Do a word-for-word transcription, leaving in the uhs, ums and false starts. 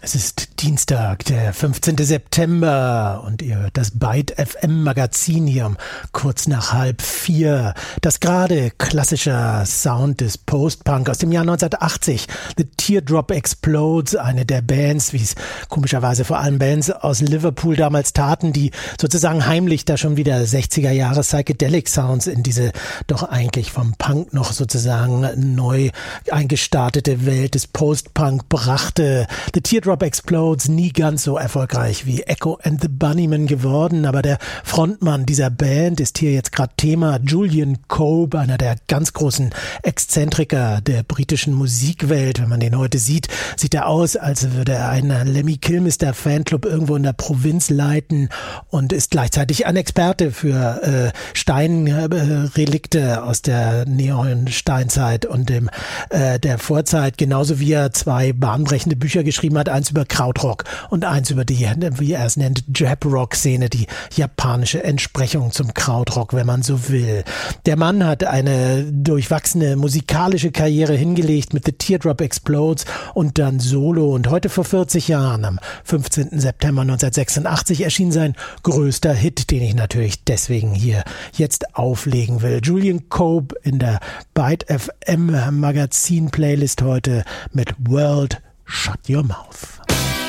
Es ist Dienstag, der fünfzehnte September und ihr hört das Byte F M Magazin hier um kurz nach halb vier. Das gerade klassischer Sound des Post-Punk aus dem Jahr neunzehnhundertachtzig. The Teardrop Explodes, eine der Bands, wie es komischerweise vor allem Bands aus Liverpool damals taten, die sozusagen heimlich da schon wieder sechziger Jahre Psychedelic Sounds in diese doch eigentlich vom Punk noch sozusagen neu eingestartete Welt des Post-Punk brachte. The Teardrop Explodes, nie ganz so erfolgreich wie Echo and the Bunnymen geworden, aber der Frontmann dieser Band ist hier jetzt gerade Thema. Julian Cope, einer der ganz großen Exzentriker der britischen Musikwelt. Wenn man den heute sieht, sieht er aus, als würde er einen Lemmy Kilmister Fanclub irgendwo in der Provinz leiten und ist gleichzeitig ein Experte für äh, Steinrelikte äh, aus der Neon-Steinzeit und dem äh, der Vorzeit, genauso wie er zwei bahnbrechende Bücher geschrieben hat, eins über Krautrock und eins über die, wie er es nennt, Jap-Rock-Szene, die japanische Entsprechung zum Krautrock, wenn man so will. Der Mann hat eine durchwachsene musikalische Karriere hingelegt mit The Teardrop Explodes und dann Solo, und heute vor vierzig Jahren, am fünfzehnten September neunzehnhundertsechsundachtzig, erschien sein größter Hit, den ich natürlich deswegen hier jetzt auflegen will. Julian Cope in der Byte F M Magazin Playlist heute mit World Shut Your Mouth.